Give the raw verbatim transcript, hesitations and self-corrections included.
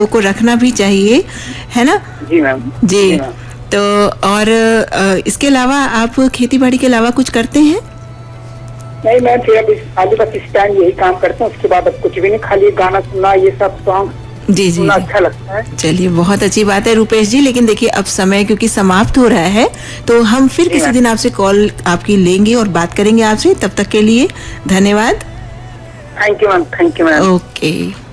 को रखना भी चाहिए, है ना? जी मैम। जी, जी मैम। तो और इसके अलावा आप खेती बाड़ी के अलावा कुछ करते हैं? नहीं मैम, फिर अब अभी बस इस टाइम यही काम करते हैं, उसके बाद अब कुछ भी नहीं, खाली गाना सुनना, ये सब सॉन्ग जी जी अच्छा लगता है। चलिए, बहुत अच्छी बात है रूपेश जी। लेकिन देखिए, अब समय क्योंकि समाप्त हो रहा है, तो हम फिर किसी दिन आपसे कॉल आपकी लेंगे और बात करेंगे आपसे। तब तक के लिए धन्यवाद। Thank you ma'am. Thank you ma'am. Okay.